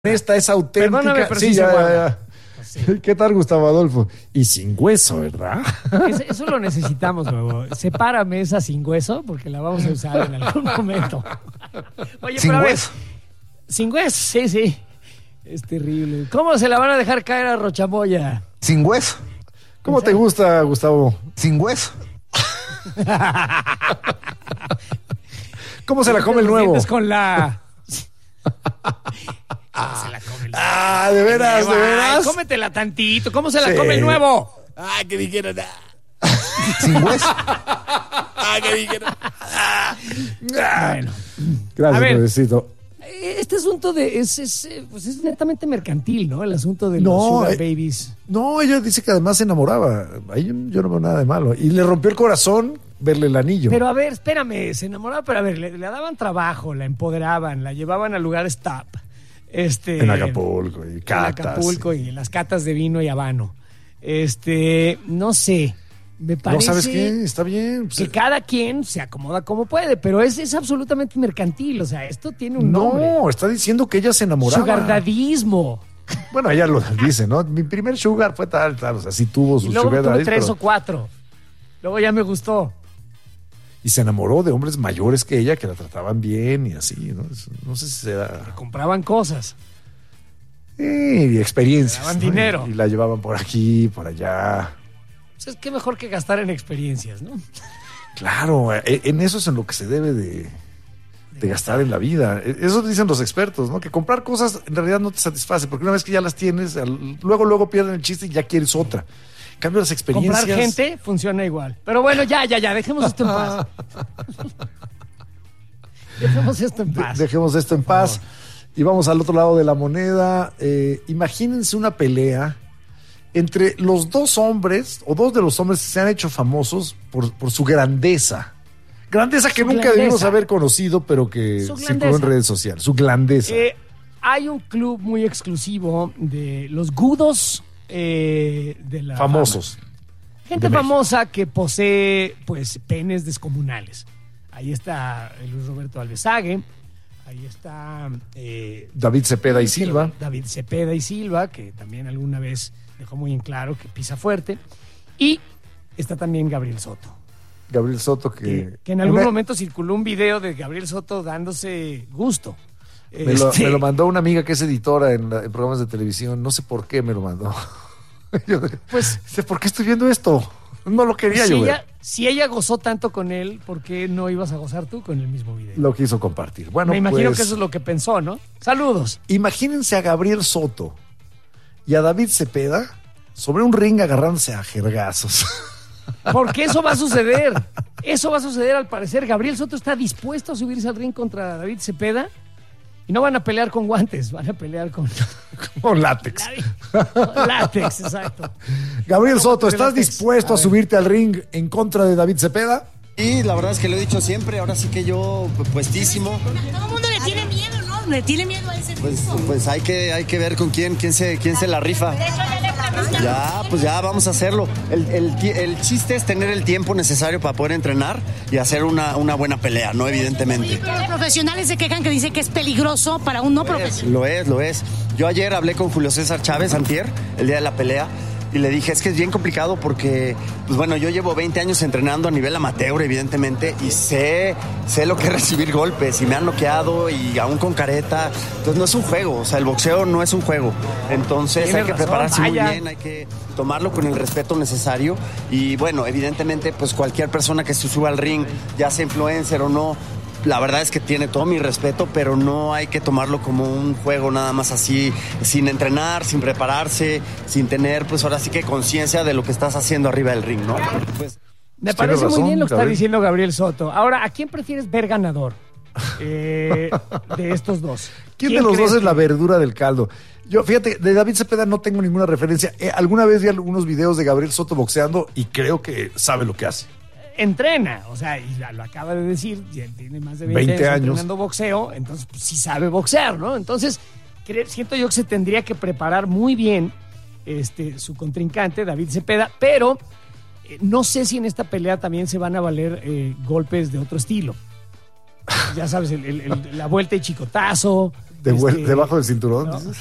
Esta es auténtica. Perdóname, pero sí, sí ya. Sí. ¿Qué tal, Gustavo Adolfo? Y sin hueso, ¿verdad? Eso lo necesitamos, luego. Sepárame esa sin hueso porque la vamos a usar en algún momento. Oye, Sin pero a ver, hueso. sin hueso, sí. Es terrible. ¿Cómo se la van a dejar caer a Rochamoya? Sin hueso. ¿Cómo te gusta, Gustavo? Sin hueso. ¿Cómo se la come el nuevo? Con la... ¿Cómo se la come el nuevo? Ah, de veras, de Ay, veras. cómetela tantito. ¿Cómo se la Sí. come el nuevo? Ah, que dijeron. Sin hueso. Ah, que dijeron. Bueno. Gracias, A ver. Nuevecito. Este asunto es netamente mercantil, ¿no? El asunto de No, los sugar babies. No, ella dice que además se enamoraba. Ahí yo no veo nada de malo. Y le rompió el corazón verle el anillo. Pero a ver, espérame, se enamoraba, pero a ver, le daban trabajo, la empoderaban, la llevaban a lugares top. En Acapulco y catas. En Acapulco y las catas de vino y habano. No sé, me parece... No, ¿sabes qué? Está bien. Pues, que cada quien se acomoda como puede, pero es absolutamente mercantil, o sea, esto tiene un nombre. no, está diciendo que ella se enamoraba. Sugardadismo. Bueno, ella lo dice, ¿no? Mi primer sugar fue tal, o sea, sí tuvo Y sus luego sugar tuve daddies, 3 pero- o 4. Luego ya me gustó. Y se enamoró de hombres mayores que ella, que la trataban bien y así, ¿no? No sé si será... Compraban cosas. Y experiencias. Le daban ¿no? dinero. Y la llevaban por aquí, por allá. Pues es que mejor que gastar en experiencias, ¿no? Claro, en eso es en lo que se debe de gastar en la vida. Eso dicen los expertos, ¿no? Que comprar cosas en realidad no te satisface, porque una vez que ya las tienes, luego pierden el chiste y ya quieres otra. En cambio, las experiencias... Comprar gente funciona igual. Pero bueno, ya, dejemos esto en paz. Dejemos esto en paz. Dejemos esto en paz. Y vamos al otro lado de la moneda. Imagínense una pelea entre los dos hombres, o dos de los hombres que se han hecho famosos por su grandeza. Grandeza que Su nunca grandeza. debimos haber conocido, pero que Su circuló en grandeza. redes sociales. Su grandeza. Hay un club muy exclusivo de los gudos de la Famosos. fama. Gente de México. famosa que posee, pues, penes descomunales. Ahí está Luis Roberto Alvesague. Ahí está... David Cepeda y Silva. David Cepeda y Silva, que también alguna vez dejó muy en claro que pisa fuerte. Y está también Gabriel Soto. Gabriel Soto, que Que en algún momento circuló un video de Gabriel Soto dándose gusto. me lo mandó una amiga que es editora en programas de televisión. No sé por qué me lo mandó. Yo, Pues, ¿por qué estoy viendo esto? No lo quería yo ver. si ella gozó tanto con él, ¿por qué no ibas a gozar tú con el mismo video? Lo quiso compartir. Bueno, Me imagino pues, que eso es lo que pensó, ¿no? Saludos. imagínense a Gabriel Soto y a David Cepeda sobre un ring agarrándose a jergazos. Porque eso va a suceder. Eso va a suceder al parecer. Gabriel Soto está dispuesto a subirse al ring contra David Cepeda y no van a pelear con guantes, van a pelear con Con látex. látex, exacto. Gabriel Soto, de ¿estás látex. dispuesto a subirte al ring en contra de David Cepeda? Y la verdad es que lo he dicho siempre, ahora sí que yo puestísimo. Todo el mundo le tiene miedo, ¿no? Le tiene miedo a ese Pues hay que ver con quién se la rifa. De hecho, ya le preguntaron. Ya, pues ya vamos a hacerlo. El chiste es tener el tiempo necesario para poder entrenar y hacer una buena pelea, ¿no? Evidentemente. Los profesionales se quejan que dice que es peligroso para un no profesional. Lo es. Yo ayer hablé con Julio César Chávez, antier, el día de la pelea, y le dije, es que es bien complicado porque, pues bueno, yo llevo 20 años entrenando a nivel amateur, evidentemente, y sé lo que es recibir golpes, y me han noqueado, y aún con careta. Entonces no es un juego, o sea, el boxeo no es un juego. Entonces Tienes hay que razón, prepararse vaya. muy bien, hay que tomarlo con el respeto necesario, y bueno, evidentemente, pues cualquier persona que se suba al ring, ya sea influencer o no, la verdad es que tiene todo mi respeto, pero no hay que tomarlo como un juego nada más así, sin entrenar, sin prepararse, sin tener, pues ahora sí que conciencia de lo que estás haciendo arriba del ring, ¿no? Pues, Me Tienes parece muy razón, bien lo que está Gabriel. diciendo Gabriel Soto. Ahora, ¿a quién prefieres ver ganador de estos dos? ¿Quién de los crees dos es que- la verdura del caldo? Yo, fíjate, de David Cepeda no tengo ninguna referencia. Alguna vez vi algunos videos de Gabriel Soto boxeando y creo que sabe lo que hace. Entrena, o sea, y lo acaba de decir, ya tiene más de 20 20 años años. entrenando boxeo, entonces pues, sí sabe boxear, ¿no? Entonces, siento yo que se tendría que preparar muy bien su contrincante, David Cepeda, pero no sé si en esta pelea también se van a valer golpes de otro estilo. Ya sabes, la vuelta y chicotazo, Debajo del cinturón, ¿no? dices.